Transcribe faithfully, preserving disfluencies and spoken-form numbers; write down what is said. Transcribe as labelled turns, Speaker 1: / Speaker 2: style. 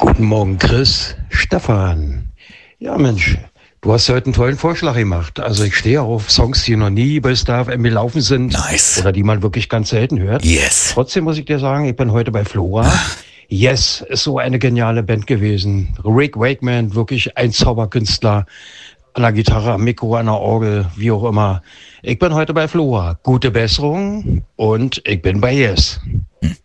Speaker 1: Guten Morgen, Chris. Stefan. Ja, Mensch, du hast heute einen tollen Vorschlag gemacht. Also ich stehe auf Songs, die noch nie bei Star F M gelaufen sind.
Speaker 2: Nice.
Speaker 1: Oder die man wirklich ganz selten hört.
Speaker 2: Yes.
Speaker 1: Trotzdem muss ich dir sagen, ich bin heute bei Flora. Yes, ist so eine geniale Band gewesen. Rick Wakeman, wirklich ein Zauberkünstler. An der Gitarre, am Mikro, an der Orgel, wie auch immer. Ich bin heute bei Flora. Gute Besserung und ich bin bei Yes.
Speaker 2: Hm.